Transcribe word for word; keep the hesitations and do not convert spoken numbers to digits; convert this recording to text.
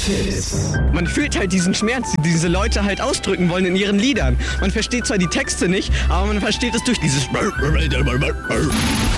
Kiss. Man fühlt halt diesen Schmerz, den diese Leute halt ausdrücken wollen in ihren Liedern. Man versteht zwar die Texte nicht, aber man versteht es durch dieses